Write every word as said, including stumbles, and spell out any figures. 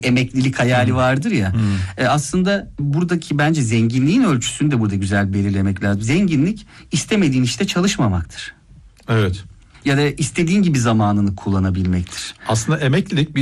emeklilik hayali hmm. vardır ya. Hmm. E aslında buradaki bence zenginliğin ölçüsünü de burada güzel belirlemek lazım. Zenginlik istemediğin işte çalışmamaktır. Evet. Ya da istediğin gibi zamanını kullanabilmektir. Aslında emeklilik bir